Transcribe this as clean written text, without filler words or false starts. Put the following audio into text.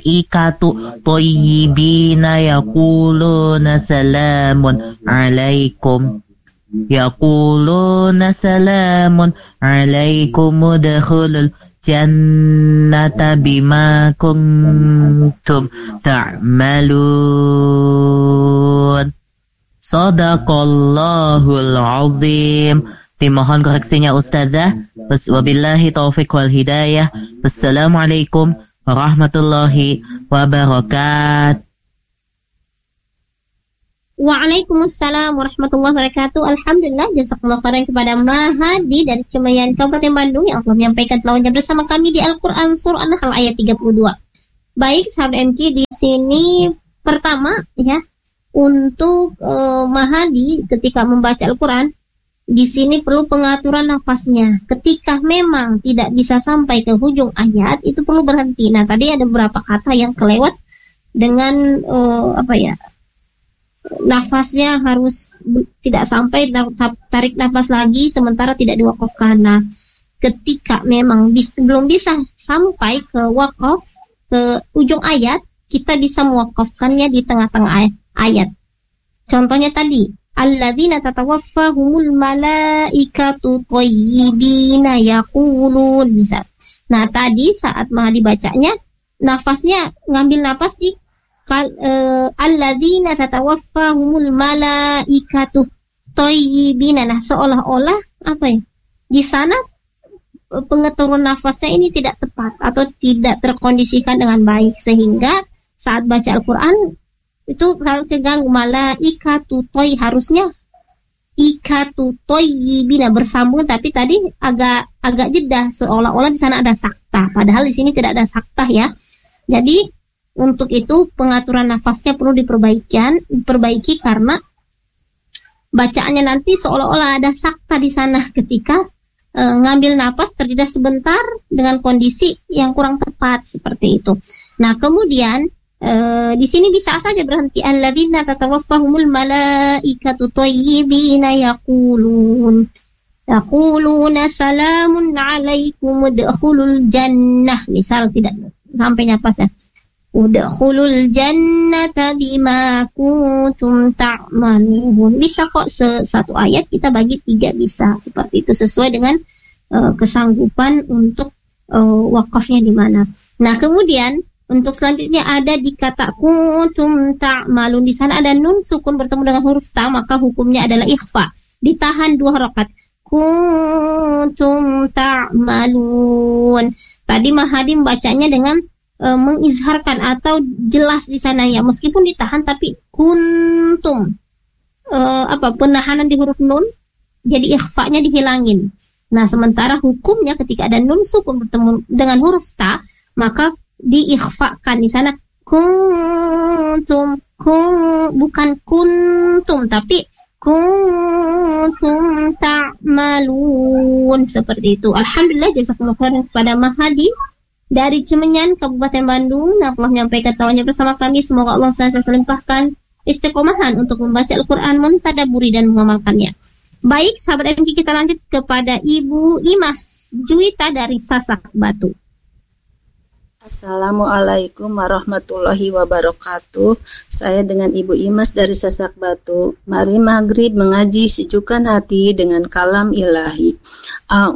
malaikatu thayyibina yaquluna salamun alaikum. Yaquluna salamun alaikum udkhulul jannata bima kuntum ta'malun. Sadaqallahul azim. Dimohon koreksinya Ustazah. Wabillahi taufiq wal hidayah. Wassalamualaikum warahmatullahi wabarakatuh. Waalaikumsalam warahmatullahi wabarakatuh. Alhamdulillah, jazakallahu khairan kepada Mahadi dari Cemayan Kabupaten Bandung yang telah menyampaikan tilawahnya bersama kami di Al-Qur'an surah An-Nahl ayat 32. Baik sahabat MK, di sini pertama ya, untuk Mahadi ketika membaca Al-Qur'an, di sini perlu pengaturan nafasnya. Ketika memang tidak bisa sampai ke hujung ayat, itu perlu berhenti. Nah, tadi ada beberapa kata yang kelewat dengan nafasnya harus tidak sampai, tarik nafas lagi sementara tidak diwakafkan. Nah, ketika memang belum bisa sampai ke wakaf, ke ujung ayat, kita bisa mewakafkannya di tengah-tengah ayat. Contohnya tadi, alladzina tatawaffahumul malaikatu thayyibina yaqulun, misal. Nah, tadi saat Mahadi bacanya, nafasnya ngambil nafas di alladzina tatawaffahumul malaikatu thayyibina. Nah, seolah-olah di sana pengaturan nafasnya ini tidak tepat atau tidak terkondisikan dengan baik, sehingga saat baca Al-Qur'an itu keganggu. Malaikatu toy, harusnya ikatu thayyibina bersambung, tapi tadi agak jeda, seolah-olah di sana ada sakta, padahal di sini tidak ada sakta ya. Jadi untuk itu pengaturan nafasnya perlu diperbaiki karena bacaannya nanti seolah-olah ada sakta di sana ketika ngambil nafas terjeda sebentar dengan kondisi yang kurang tepat seperti itu. Nah, kemudian di sini bisa saja berhenti, alladzina tatawaffahumul malaikatu thayyibina yaquluna salamun alaikum udkhulul jannah, misal tidak sampai nafasnya. Udkhulul jannata bima kuntum ta'malun. Bisa kok satu ayat kita bagi 3, bisa seperti itu sesuai dengan kesanggupan untuk wakafnya di mana. Nah, kemudian untuk selanjutnya ada di kata kuntum ta'malun, di sana ada nun sukun bertemu dengan huruf ta, maka hukumnya adalah ikhfa, ditahan 2 harakat. Kuntum ta'malun. Tadi Mahadi membacanya dengan mengizharkan atau jelas di sana ya, meskipun ditahan tapi kuntum penahanan di huruf nun, jadi ikhfa-nya dihilangin. Nah, sementara hukumnya ketika ada nun sukun bertemu dengan huruf ta, maka diikhfakan di sana kuntum, bukan kuntum tapi kuntum ta'malun, seperti itu. Alhamdulillah, jazakumullah khairan kepada Mahadi dari Cemenyan Kabupaten Bandung yang telah menyampaikan tawanya bersama kami. Semoga Allah senantiasa limpahkan istiqomahan untuk membaca Al-Quran, mentadaburi dan mengamalkannya. Baik sahabat MK, kita lanjut kepada Ibu Imas Juwita dari Sasak Batu. Assalamualaikum warahmatullahi wabarakatuh. Saya dengan Ibu Imas dari Sasak Batu. Mari maghrib mengaji sejukkan hati dengan kalam ilahi.